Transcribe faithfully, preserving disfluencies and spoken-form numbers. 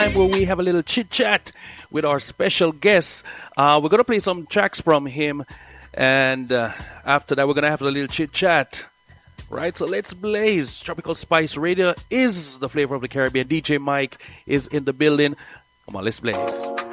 Time where we have a little chit chat with our special guest. Uh, we're going to play some tracks from him, and uh, after that, we're going to have a little chit chat. Right, so let's blaze. Tropical Spice Radio is the flavor of the Caribbean. D J Mike is in the building. Come on, let's blaze.